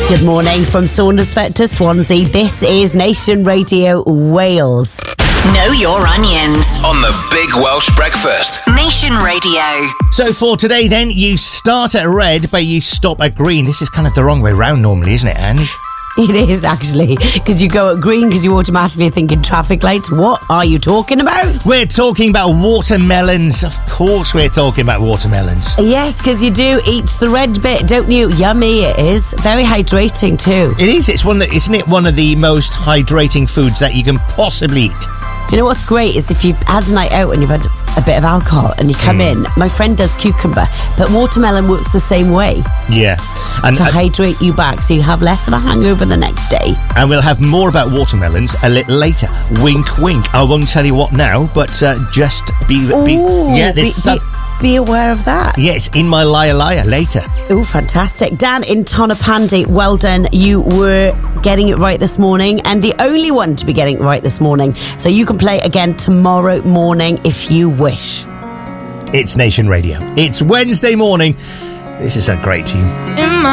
Good morning from Saundersfoot to Swansea. This is Nation Radio Wales. Know your onions. On the Big Welsh Breakfast. Nation Radio. So for today then, you start at red, but you stop at green. This is kind of the wrong way round normally, isn't it, Ange? It is actually, because you go at green because you automatically think in traffic lights. What are you talking about? We're talking about watermelons. Of course we're talking about watermelons. Yes, because you do eat the red bit, don't you? Yummy it is. Very hydrating too. It is. Isn't it one of the most hydrating foods that you can possibly eat? Do you know what's great is if you've had a night out and you've had a bit of alcohol and you come in, my friend does cucumber, but watermelon works the same way. Yeah. And to hydrate you back so you have less of a hangover the next day. And we'll have more about watermelons a little later. Wink, wink. I won't tell you what now, but just be aware of that. Yeah, it's in my liar later. Oh, fantastic. Dan in Tonopandi, well done. You were getting it right this morning and the only one to be getting it right this morning. So you can play again tomorrow morning if you wish. It's Nation Radio. It's Wednesday morning. This is a great team.